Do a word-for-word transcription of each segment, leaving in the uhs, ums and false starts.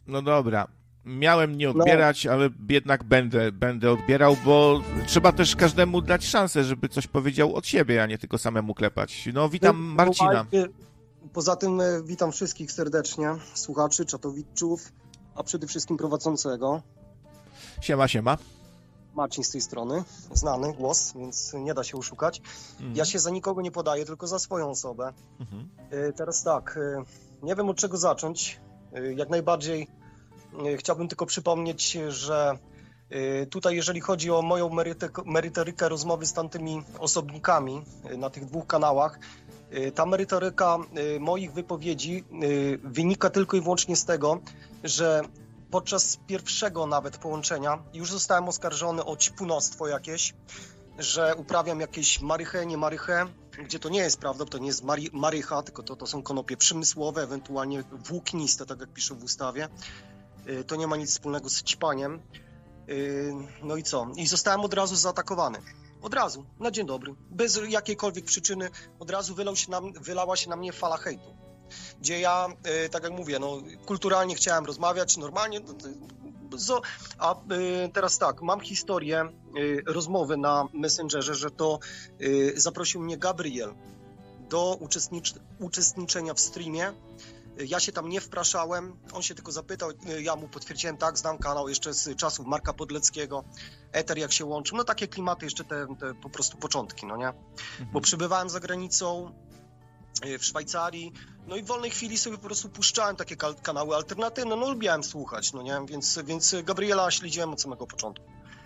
No dobra. Miałem nie odbierać, no. ale jednak będę, będę odbierał, bo trzeba też każdemu dać szansę, żeby coś powiedział od siebie, a nie tylko samemu klepać. No, witam Marcina. Poza tym witam wszystkich serdecznie, słuchaczy, czatowiczów, a przede wszystkim prowadzącego. Siema, siema. Marcin z tej strony, znany głos, więc nie da się oszukać. Mhm. Ja się za nikogo nie podaję, tylko za swoją osobę. Mhm. Teraz tak, nie wiem od czego zacząć. Jak najbardziej chciałbym tylko przypomnieć, że tutaj jeżeli chodzi o moją merytorykę rozmowy z tamtymi osobnikami na tych dwóch kanałach, ta merytoryka moich wypowiedzi wynika tylko i wyłącznie z tego, że podczas pierwszego nawet połączenia już zostałem oskarżony o ćpunostwo jakieś, że uprawiam jakieś marychę, nie marychę, gdzie to nie jest prawda, to nie jest mary, marycha, tylko to, to są konopie przemysłowe, ewentualnie włókniste, tak jak pisze w ustawie. To nie ma nic wspólnego z ćpaniem. No i co? I zostałem od razu zaatakowany. Od razu, na dzień dobry. Bez jakiejkolwiek przyczyny od razu wylał się na, wylała się na mnie fala hejtu. Gdzie ja, tak jak mówię, no, kulturalnie chciałem rozmawiać, normalnie. A teraz tak, mam historię rozmowy na Messengerze, że to zaprosił mnie Gabriel do uczestnicz- uczestniczenia w streamie. Ja się tam nie wpraszałem, on się tylko zapytał, ja mu potwierdziłem, tak, znam kanał jeszcze z czasów Marka Podleckiego, Eter jak się łączył, no takie klimaty jeszcze te, te po prostu początki, no nie? Mhm. Bo przybywałem za granicą, w Szwajcarii, no i w wolnej chwili sobie po prostu puszczałem takie kanały alternatywne, no lubiłem słuchać, no nie? Więc, więc Gabriela śledziłem od samego początku.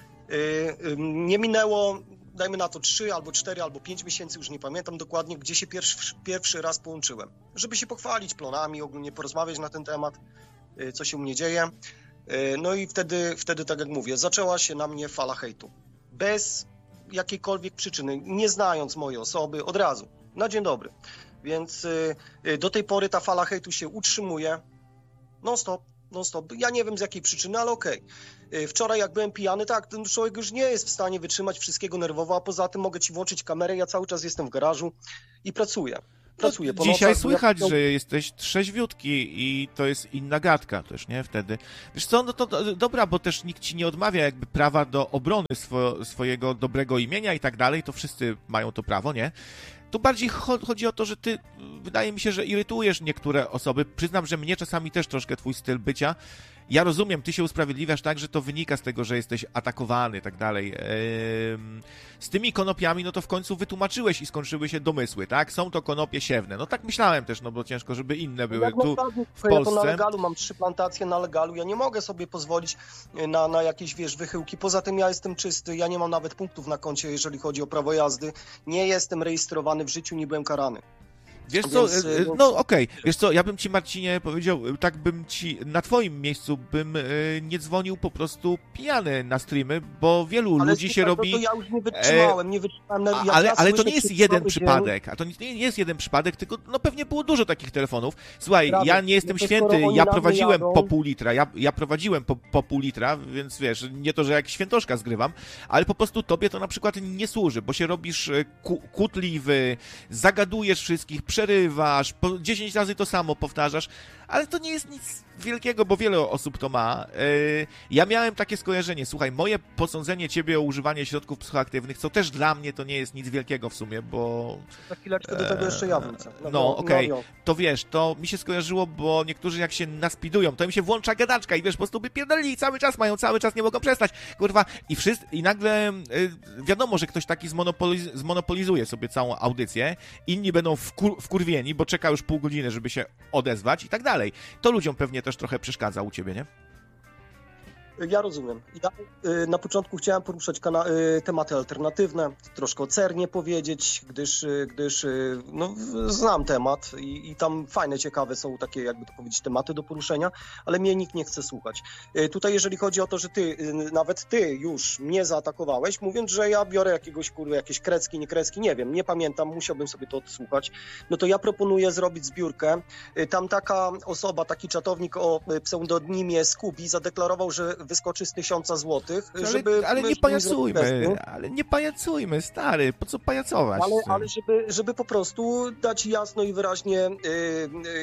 Nie minęło, dajmy na to trzy albo cztery albo pięć miesięcy, już nie pamiętam dokładnie, gdzie się pierwszy, pierwszy raz połączyłem, żeby się pochwalić planami, ogólnie porozmawiać na ten temat, co się u mnie dzieje. No i wtedy, wtedy tak jak mówię, zaczęła się na mnie fala hejtu. Bez jakiejkolwiek przyczyny, nie znając mojej osoby, od razu, na dzień dobry. Więc do tej pory ta fala hejtu się utrzymuje. Non stop, non stop. Ja nie wiem z jakiej przyczyny, ale okej. Okay. Wczoraj jak byłem pijany, tak, ten człowiek już nie jest w stanie wytrzymać wszystkiego nerwowo, a poza tym mogę ci włączyć kamerę, ja cały czas jestem w garażu i pracuję. Pracuję no, dzisiaj nocach, słychać, ja... że jesteś trzeźwiutki i to jest inna gadka też, nie? Wtedy. Wiesz co, no to, to dobra, bo też nikt ci nie odmawia jakby prawa do obrony swo, swojego dobrego imienia i tak dalej, to wszyscy mają to prawo, nie? Tu bardziej chodzi o to, że ty, wydaje mi się, że irytujesz niektóre osoby. Przyznam, że mnie czasami też troszkę twój styl bycia. Ja rozumiem, ty się usprawiedliwiasz tak, że to wynika z tego, że jesteś atakowany i tak dalej. Z tymi konopiami, no to w końcu wytłumaczyłeś i skończyły się domysły, tak? Są to konopie siewne. No tak myślałem też, no bo ciężko, żeby inne były. Jak tu w Polsce. Ja to na legalu mam trzy plantacje na legalu. Ja nie mogę sobie pozwolić na, na jakieś, wiesz, wychyłki. Poza tym ja jestem czysty. Ja nie mam nawet punktów na koncie, jeżeli chodzi o prawo jazdy. Nie jestem rejestrowany w życiu, nie byłem karany. Wiesz co, więc, no okej, okay. Wiesz co, ja bym ci, Marcinie, powiedział, tak bym ci, na twoim miejscu bym y, nie dzwonił po prostu pijany na streamy, bo wielu ale ludzi się robi... To, to ja już nie wytrzymałem, nie wytrzymałem. Ja ale ale to nie jest jeden przypadek, a to nie jest jeden przypadek, tylko no pewnie było dużo takich telefonów. Słuchaj, Prawie, ja nie jestem no święty, ja prowadziłem po pół litra, ja, ja prowadziłem po, po pół litra, więc wiesz, nie to, że jak świętoszka zgrywam, ale po prostu tobie to na przykład nie służy, bo się robisz ku, kutliwy, zagadujesz wszystkich, przerywasz, po dziesięć razy to samo powtarzasz, ale to nie jest nic wielkiego, bo wiele osób to ma. Yy, ja miałem takie skojarzenie, słuchaj, moje posądzenie ciebie o używanie środków psychoaktywnych, co też dla mnie to nie jest nic wielkiego w sumie, bo... Za chwileczkę do tego jeszcze ja wrócę. No, no okej, okay. To wiesz, to mi się skojarzyło, bo niektórzy jak się naspidują, to im się włącza gadaczka i wiesz, po prostu by pierdolili cały czas, mają cały czas, nie mogą przestać, kurwa, i wszyscy, i nagle yy, wiadomo, że ktoś taki zmonopoliz zmonopolizuje sobie całą audycję, inni będą wkur wkurwieni, bo czeka już pół godziny, żeby się odezwać i tak dalej. To ludziom pewnie też trochę przeszkadza u ciebie, nie? Ja rozumiem. Ja y, na początku chciałem poruszać y, tematy alternatywne, troszkę o Cernie powiedzieć, gdyż, y, gdyż y, no, znam temat i, i tam fajne, ciekawe są takie, jakby to powiedzieć, tematy do poruszenia, ale mnie nikt nie chce słuchać. Y, tutaj jeżeli chodzi o to, że ty, y, nawet ty już mnie zaatakowałeś, mówiąc, że ja biorę jakiegoś, kurwa, jakieś krecki, nie krecki, nie wiem, nie pamiętam, musiałbym sobie to odsłuchać, no to ja proponuję zrobić zbiórkę. Y, tam taka osoba, taki czatownik o pseudonimie Scooby zadeklarował, że wyskoczy z tysiąca złotych, ale, żeby... Ale nie pajacujmy, ale nie pajacujmy, stary, po co pajacować? Ale, ale żeby, żeby po prostu dać jasno i wyraźnie yy, yy,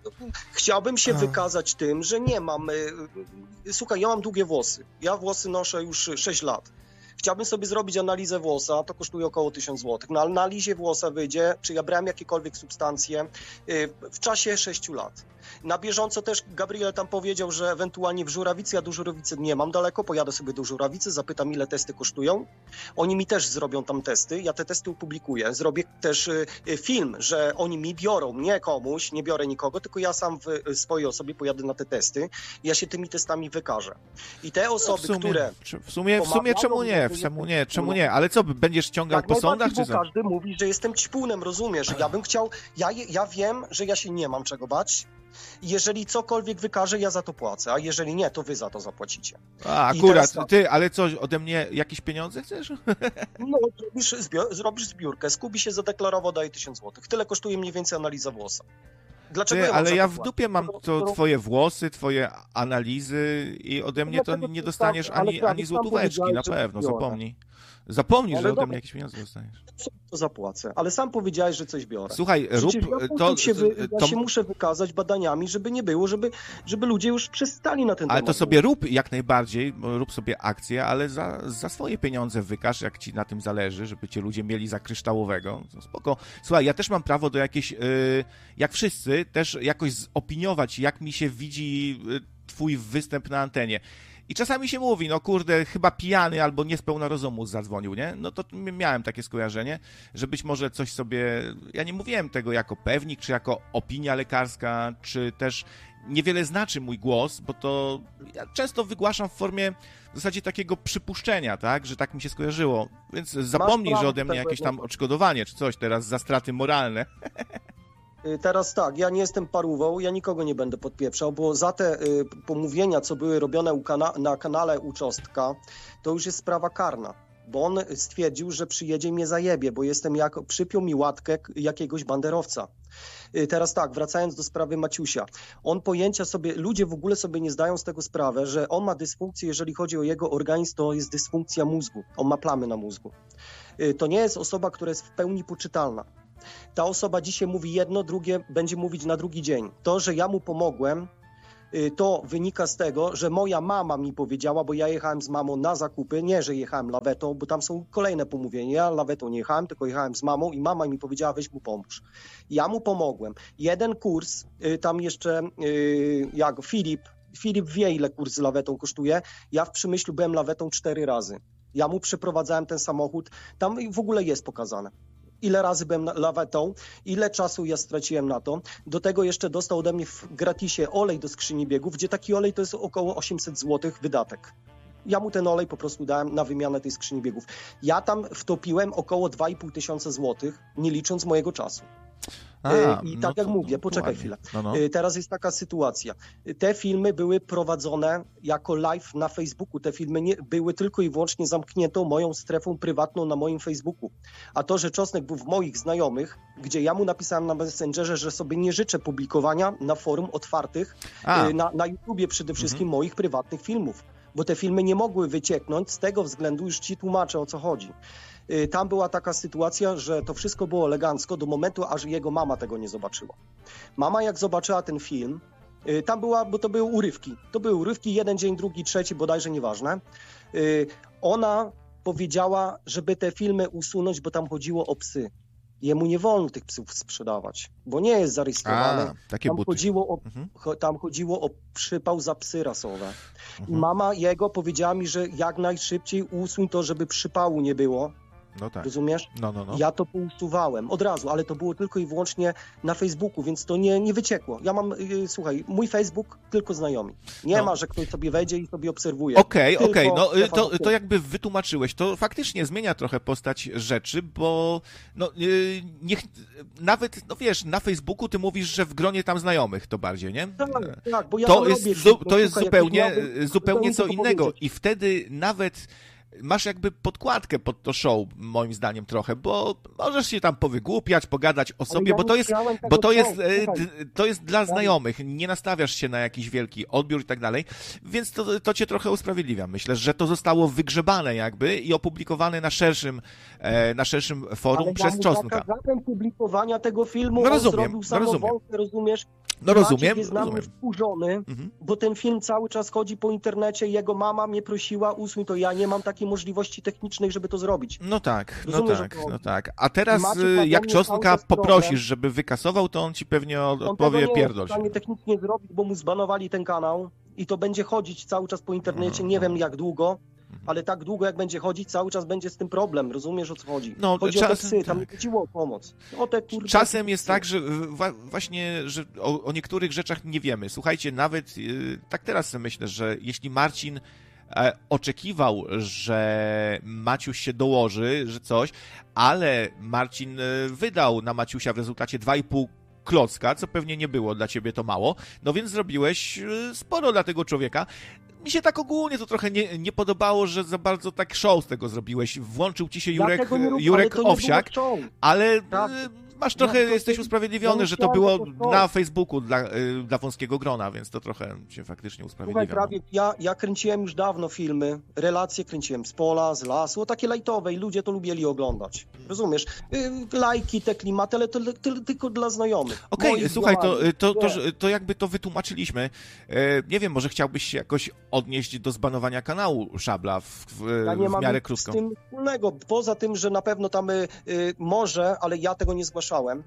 chciałbym się A. wykazać tym, że nie mam... Słuchaj, ja mam długie włosy. Ja włosy noszę już sześć lat. Chciałbym sobie zrobić analizę włosa, to kosztuje około tysiąc złotych. Na analizie włosa wyjdzie, czy ja brałem jakiekolwiek substancje w czasie sześciu lat. Na bieżąco też Gabriel tam powiedział, że ewentualnie w Żurawicy, ja do Żurawicy nie mam daleko, pojadę sobie do Żurawicy, zapytam, ile testy kosztują. Oni mi też zrobią tam testy, ja te testy opublikuję. Zrobię też film, że oni mi biorą, nie komuś, nie biorę nikogo, tylko ja sam w swojej osobie pojadę na te testy i ja się tymi testami wykażę. I te osoby, w sumie, które... W sumie, w sumie czemu nie? Czemu nie? Czemu nie? Ale co, będziesz ciągał tak, po sądach, czy co? Każdy mówi, że jestem ćpunem, rozumiesz? Ja bym chciał... Ja, ja wiem, że ja się nie mam czego bać. Jeżeli cokolwiek wykażę, ja za to płacę, a jeżeli nie, to wy za to zapłacicie. A, I akurat, teraz... ty, ale co, ode mnie jakieś pieniądze chcesz? No, zrobisz, zbior, zrobisz zbiórkę, Skubi się zadeklarował, daje tysiąc złotych. Tyle kosztuje mniej więcej analiza włosa. Dlaczego ty, ja ale ja w płacić? dupie mam to twoje włosy, twoje analizy i ode mnie to nie dostaniesz ani, ani złotóweczki, na pewno, zapomnij. Zapomnij, że ode mnie jakieś pieniądze dostaniesz. To zapłacę, ale sam powiedziałeś, że coś biorę. Słuchaj, rób ja to... Się wy, ja to... się muszę wykazać badaniami, żeby nie było, żeby, żeby ludzie już przystali na ten ale temat. Ale to sobie rób jak najbardziej, bo rób sobie akcję, ale za, za swoje pieniądze wykaż, jak ci na tym zależy, żeby cię ludzie mieli za kryształowego. To spoko. Słuchaj, ja też mam prawo do jakiejś, yy, jak wszyscy, też jakoś zopiniować, jak mi się widzi yy, twój występ na antenie. I czasami się mówi, no kurde, chyba pijany albo nie z pełna rozumu zadzwonił, nie? No to miałem takie skojarzenie, że być może coś sobie... Ja nie mówiłem tego jako pewnik, czy jako opinia lekarska, czy też niewiele znaczy mój głos, bo to ja często wygłaszam w formie w zasadzie takiego przypuszczenia, tak? Że tak mi się skojarzyło. Więc zapomnij, że ode mnie jakieś tam odszkodowanie, czy coś teraz za straty moralne. Teraz tak, ja nie jestem parówą, ja nikogo nie będę podpieprzał, bo za te y, pomówienia, co były robione u kana na kanale Uczostka, to już jest sprawa karna, bo on stwierdził, że przyjedzie i mnie zajebie, bo jestem jak, przypiął mi łatkę jakiegoś banderowca. Y, teraz tak, wracając do sprawy Maciusia, on pojęcia sobie, ludzie w ogóle sobie nie zdają z tego sprawę, że on ma dysfunkcję, jeżeli chodzi o jego organizm, to jest dysfunkcja mózgu, on ma plamy na mózgu. Y, to nie jest osoba, która jest w pełni poczytalna. Ta osoba dzisiaj mówi jedno, drugie będzie mówić na drugi dzień. To, że ja mu pomogłem, to wynika z tego, że moja mama mi powiedziała, bo ja jechałem z mamą na zakupy, nie, że jechałem lawetą, bo tam są kolejne pomówienia. Ja lawetą nie jechałem, tylko jechałem z mamą i mama mi powiedziała, weź mu pomóż. Ja mu pomogłem. Jeden kurs, tam jeszcze jak Filip, Filip wie, ile kurs z lawetą kosztuje. Ja w Przemyślu byłem lawetą cztery razy. Ja mu przeprowadzałem ten samochód. Tam w ogóle jest pokazane. Ile razy byłem lawetą, ile czasu ja straciłem na to. Do tego jeszcze dostał ode mnie w gratisie olej do skrzyni biegów, gdzie taki olej to jest około osiemset złotych wydatek. Ja mu ten olej po prostu dałem na wymianę tej skrzyni biegów. Ja tam wtopiłem około dwa i pół tysiąca złotych, nie licząc mojego czasu. A, I tak no jak to, mówię, poczekaj ładnie. chwilę. No, no. Teraz jest taka sytuacja. Te filmy były prowadzone jako live na Facebooku. Te filmy nie, były tylko i wyłącznie zamkniętą moją strefą prywatną na moim Facebooku. A to, że Czosnek był w moich znajomych, gdzie ja mu napisałem na Messengerze, że sobie nie życzę publikowania na forum otwartych, A. na, na YouTubie przede wszystkim mhm. moich prywatnych filmów. Bo te filmy nie mogły wycieknąć, z tego względu już ci tłumaczę, o co chodzi. Tam była taka sytuacja, że to wszystko było elegancko do momentu, aż jego mama tego nie zobaczyła. Mama jak zobaczyła ten film, tam była, bo to były urywki. To były urywki, jeden dzień, drugi, trzeci, bodajże nieważne. Ona powiedziała, żeby te filmy usunąć, bo tam chodziło o psy. Jemu nie wolno tych psów sprzedawać, bo nie jest zarejestrowany. A, takie tam, chodziło o, mhm. tam chodziło o przypał za psy rasowe. Mhm. I mama jego powiedziała mi, że jak najszybciej usuń to, żeby przypału nie było. No tak. Rozumiesz? No, no, no. Ja to pousuwałem od razu, ale to było tylko i wyłącznie na Facebooku, więc to nie, nie wyciekło. Ja mam, yy, słuchaj, mój Facebook tylko znajomi. Nie no. ma, że ktoś sobie wejdzie i sobie obserwuje. Okej, okay, okej, okay. no to, to jakby wytłumaczyłeś. To faktycznie zmienia trochę postać rzeczy, bo no yy, niech, nawet, no wiesz, na Facebooku ty mówisz, że w gronie tam znajomych to bardziej, nie? Tak, tak, bo ja to jest, robię, zu, to jest zupełnie, zupełnie co innego i wtedy nawet masz jakby podkładkę pod to show, moim zdaniem trochę, bo możesz się tam powygłupiać, pogadać o sobie, ja bo to jest, bo to jest, Słuchaj. to jest dla znajomych, nie nastawiasz się na jakiś wielki odbiór i tak dalej, więc to, to cię trochę usprawiedliwia. Myślę, że to zostało wygrzebane jakby i opublikowane na szerszym, na szerszym forum Ale przez ja Czosnka. zakazałem publikowania tego filmu, No on rozumiem, zrobił no rozumiem. samowolkę, rozumiesz? No rozumiem, Maciek jest na mnie rozumiem. wkurzony, Mhm. bo ten film cały czas chodzi po internecie, jego mama mnie prosiła, usuń to, ja nie mam takiej możliwości technicznej, żeby to zrobić. No tak, no Rozumiesz, tak, o co chodzi? no tak. A teraz Maciek y, ma jak do mnie Czosnka cały czas poprosisz, problem. żeby wykasował, to on ci pewnie od- On odpowie tego nie jest pierdol w się. stanie technicznie zrobić, bo mu zbanowali ten kanał i to będzie chodzić cały czas po internecie, Mhm. nie wiem jak długo, ale tak długo jak będzie chodzić, cały czas będzie z tym problem, rozumiesz o co chodzi? No, chodzi o te czasem psy, tam nie tak. chodziło o pomoc. O te kurde... Czasem jest psy. tak, że wa- właśnie, że o, o niektórych rzeczach nie wiemy. Słuchajcie, nawet y, tak teraz sobie myślę, że jeśli Marcin e, oczekiwał, że Maciuś się dołoży, że coś, ale Marcin y, wydał na Maciusia w rezultacie dwa i pół klocka, co pewnie nie było dla ciebie to mało, no więc zrobiłeś y, sporo dla tego człowieka. Mi się tak ogólnie to trochę nie, nie podobało, że za bardzo tak show z tego zrobiłeś. Włączył ci się Ja Jurek, tego nie robię, Jurek ale to nie Owsiak, było show. ale Tak. y, masz trochę, Ja to- jesteś ja usprawiedliwiony, nie że to chciałem było tego show. na Facebooku dla, y, dla wąskiego grona, więc to trochę cię faktycznie Słuchaj, usprawiedliwia. prawie, ja, ja kręciłem już dawno filmy, relacje kręciłem z pola, z lasu, o takie lajtowe i ludzie to lubili oglądać. Rozumiesz? Y, Lajki, te klimaty, ale to, to, to tylko dla znajomych. Okej, Moich słuchaj, to, znajomych. to, to, Nie. to jakby to wytłumaczyliśmy. E, Nie wiem, może chciałbyś się jakoś odnieść do zbanowania kanału Szabla w, w, Ja nie w mam miarę nic krótko. z tym wspólnego. Poza tym, że na pewno tam y, y, może, ale ja tego nie zgłaszałem.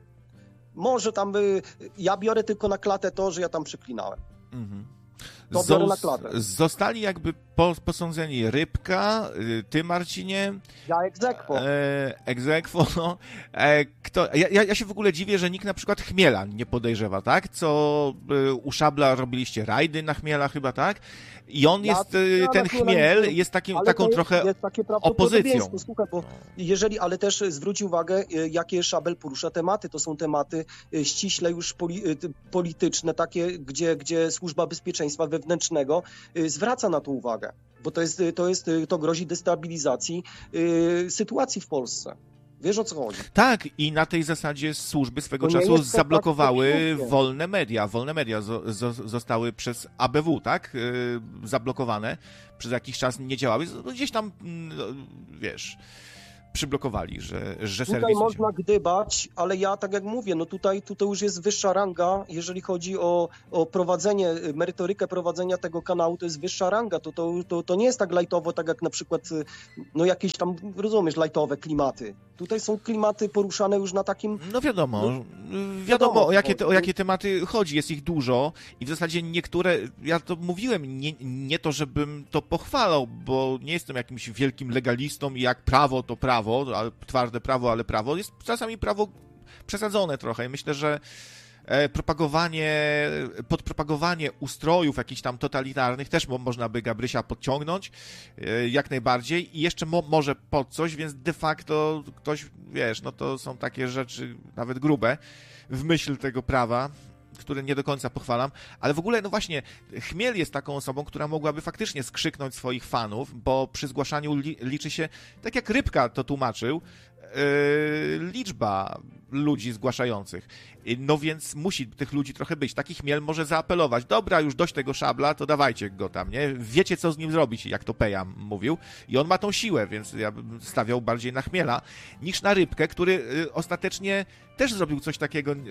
Może tam y, ja biorę tylko na klatę to, że ja tam przeklinałem. Mhm. To biorę na klatę. Zostali jakby po, posądzeni Rybka, y, ty Marcinie, Ja egzekwo. e, egzekwo, no. E, kto, ja, ja ja się w ogóle dziwię, że nikt na przykład Chmiela nie podejrzewa, tak? Co y, u Szabla robiliście rajdy na Chmiela chyba, tak? I on Ja- jest, y, ja ten na Chmiela Chmiel nie- jest takim, Ale taką to jest, trochę jest takie opozycją. prawdopodobieństwo. Słuchaj, bo jeżeli, ale też zwróć uwagę, y, jakie Szabel porusza tematy. To są tematy y, ściśle już poli, y, ty- polityczne, takie, gdzie, gdzie Służba Bezpieczeństwa Wewnętrznego y, zwraca na to uwagę. Bo to jest, y, to jest, y, to grozi destabilizacji y, sytuacji w Polsce. Wiesz o co chodzi? Tak, i na tej zasadzie służby swego To nie czasu jest to tak zablokowały powszechnie. wolne media. Wolne media zo, zo, zostały przez A B W, tak? Yy, zablokowane. Przez jakiś czas nie działały. No, gdzieś tam, no, wiesz, przyblokowali, że, że Tutaj serwis... można gdybać, ale ja tak jak mówię, no tutaj, tutaj już jest wyższa ranga, jeżeli chodzi o, o prowadzenie, merytorykę prowadzenia tego kanału, to jest wyższa ranga, to, to, to, to nie jest tak lajtowo, tak jak na przykład, no jakieś tam, rozumiesz, lajtowe klimaty. Tutaj są klimaty poruszane już na takim... No wiadomo, No, wiadomo, wiadomo, o jakie, te, o chodzi. jakie tematy chodzi, jest ich dużo i w zasadzie niektóre, ja to mówiłem, nie, nie to, żebym to pochwalał, bo nie jestem jakimś wielkim legalistą i jak prawo to prawo, ale twarde prawo, ale prawo, jest czasami prawo przesadzone trochę i myślę, że e, propagowanie, podpropagowanie ustrojów jakichś tam totalitarnych też mo, można by Gabrysia podciągnąć e, jak najbardziej i jeszcze mo, może pod coś, więc de facto ktoś, wiesz, no to są takie rzeczy nawet grube w myśl tego prawa, które nie do końca pochwalam, ale w ogóle, no właśnie, Chmiel jest taką osobą, która mogłaby faktycznie skrzyknąć swoich fanów, bo przy zgłaszaniu li, liczy się, tak jak Rybka to tłumaczył, yy, liczba ludzi zgłaszających. No więc musi tych ludzi trochę być. Taki Chmiel może zaapelować, dobra, już dość tego Szabla, to dawajcie go tam, nie? Wiecie, co z nim zrobić, jak to Pejam mówił. I on ma tą siłę, więc ja bym stawiał bardziej na Chmiela, niż na Rybkę, który yy, ostatecznie też zrobił coś takiego yy,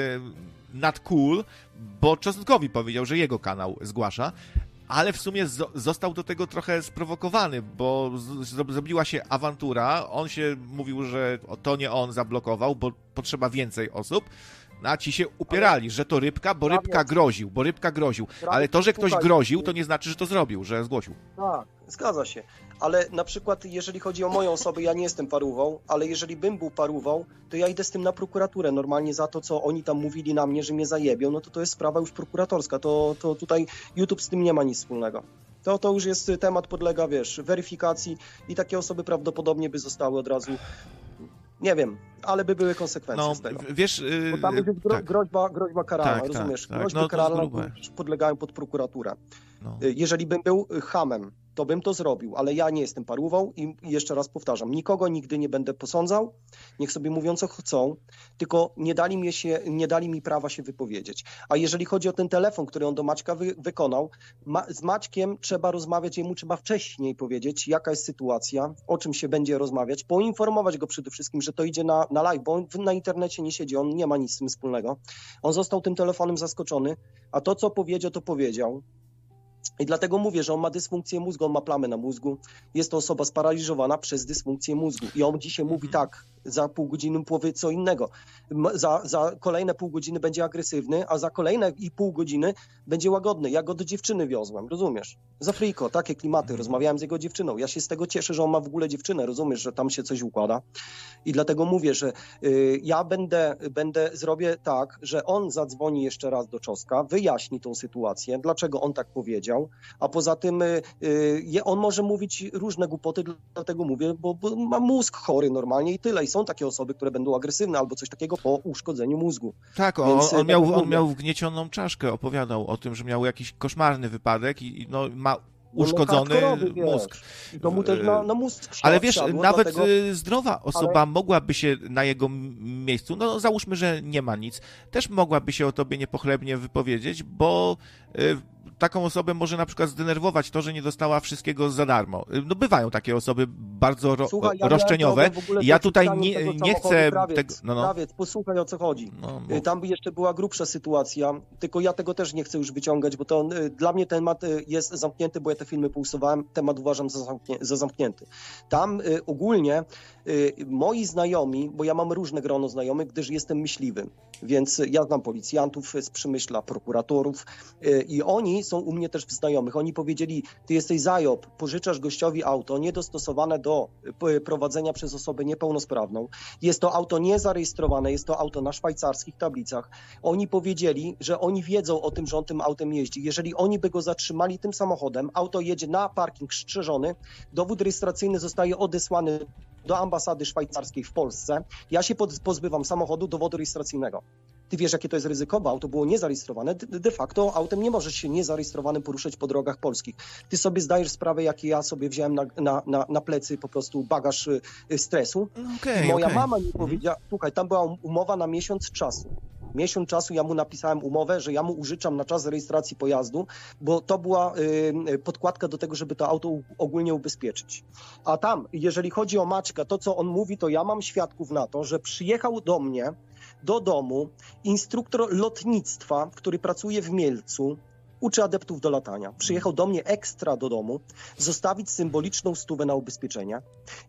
nad cool, bo Czosnkowi powiedział, że jego kanał zgłasza, ale w sumie zo- został do tego trochę sprowokowany, bo z- z- zrobiła się awantura, on się mówił, że to nie on zablokował, bo potrzeba więcej osób, no a ci się upierali, że to Rybka, bo Prawie- Rybka groził, bo Rybka groził, Prawie- ale to, że ktoś słuchaj, groził, to nie znaczy, że to zrobił, że zgłosił. Tak, zgadza się. Ale na przykład, jeżeli chodzi o moją osobę, ja nie jestem parówą, ale jeżeli bym był parówą, to ja idę z tym na prokuraturę. Normalnie za to, co oni tam mówili na mnie, że mnie zajebią, no to to jest sprawa już prokuratorska. To, to tutaj YouTube z tym nie ma nic wspólnego. To, to już jest temat, podlega, wiesz, weryfikacji i takie osoby prawdopodobnie by zostały od razu, nie wiem, ale by były konsekwencje No, z tego. w- wiesz... Yy, Bo tam już jest gro, tak, groźba, groźba karalna, Tak, tak, rozumiesz? tak. Groźby No to jest karalne grube. już podlegają pod prokuraturę. no. Jeżeli bym był chamem, to bym to zrobił, ale ja nie jestem parówą i jeszcze raz powtarzam, nikogo nigdy nie będę posądzał, niech sobie mówią co chcą, tylko nie dali mi, się, nie dali mi prawa się wypowiedzieć. A jeżeli chodzi o ten telefon, który on do Maćka wy, wykonał, ma, z Maćkiem trzeba rozmawiać, jemu trzeba wcześniej powiedzieć, jaka jest sytuacja, o czym się będzie rozmawiać, poinformować go przede wszystkim, że to idzie na, na live, bo on na internecie nie siedzi, on nie ma nic z tym wspólnego. On został tym telefonem zaskoczony, a to, co powiedział, to powiedział. I dlatego mówię, że on ma dysfunkcję mózgu, on ma plamy na mózgu. Jest to osoba sparaliżowana przez dysfunkcję mózgu. I on dzisiaj mówi tak, za pół godziny powie co innego. Za, za kolejne pół godziny będzie agresywny, a za kolejne i pół godziny będzie łagodny. Ja go do dziewczyny wiozłem, rozumiesz? Z Afryko, takie klimaty. Rozmawiałem z jego dziewczyną. Ja się z tego cieszę, że on ma w ogóle dziewczynę, rozumiesz, że tam się coś układa. I dlatego mówię, że y, ja będę, będę, zrobię tak, że on zadzwoni jeszcze raz do Czoska, wyjaśni tą sytuację, dlaczego on tak powiedział, a poza tym y, y, on może mówić różne głupoty, dlatego mówię, bo, bo ma mózg chory normalnie i tyle. I są takie osoby, które będą agresywne albo coś takiego po uszkodzeniu mózgu. Tak, on, Więc, on, miał, on miał wgniecioną czaszkę, opowiadał o tym, że miał jakiś koszmarny wypadek i no, ma uszkodzony no, no, mózg. I to mu też na, na mózg wsiadło, Ale wiesz, wsiadło, nawet dlatego... zdrowa osoba Ale... mogłaby się na jego miejscu, no załóżmy, że nie ma nic, też mogłaby się o tobie niepochlebnie wypowiedzieć, bo y, taką osobę może na przykład zdenerwować to, że nie dostała wszystkiego za darmo. No bywają takie osoby bardzo ro, Słuchaj, ja roszczeniowe. Ja tutaj nie, nie chcę... Krawiec, tego, no, no. Krawiec, posłuchaj, o co chodzi. No, no. Tam jeszcze była grubsza sytuacja, tylko ja tego też nie chcę już wyciągać, bo to dla mnie temat jest zamknięty, bo ja te filmy pousuwałem, temat uważam za, zamknię, za zamknięty. Tam y, ogólnie y, moi znajomi, bo ja mam różne grono znajomych, gdyż jestem myśliwy, więc ja znam policjantów z Przemyśla, prokuratorów y, i oni są u mnie też w znajomych. Oni powiedzieli, ty jesteś zajob, pożyczasz gościowi auto niedostosowane do prowadzenia przez osobę niepełnosprawną. Jest to auto niezarejestrowane, jest to auto na szwajcarskich tablicach. Oni powiedzieli, że oni wiedzą o tym, że on tym autem jeździ. Jeżeli oni by go zatrzymali tym samochodem, auto jedzie na parking strzeżony, dowód rejestracyjny zostaje odesłany do ambasady szwajcarskiej w Polsce. Ja się pozbywam samochodu, dowodu rejestracyjnego. Ty wiesz, jakie to jest ryzyko, bo auto było niezarejestrowane. De, de facto autem nie możesz się niezarejestrowanym poruszać po drogach polskich. Ty sobie zdajesz sprawę, jaki ja sobie wziąłem na, na, na, na plecy po prostu bagaż y, stresu. Okay, Moja okay. mama mi powiedziała, słuchaj, tam była umowa na miesiąc czasu. Miesiąc czasu ja mu napisałem umowę, że ja mu użyczam na czas rejestracji pojazdu, bo to była y, podkładka do tego, żeby to auto ogólnie ubezpieczyć. A tam, jeżeli chodzi o Maćka, to co on mówi, to ja mam świadków na to, że przyjechał do mnie, do domu, instruktor lotnictwa, który pracuje w Mielcu, uczy adeptów do latania. Przyjechał do mnie ekstra do domu, zostawić symboliczną stówę na ubezpieczenie.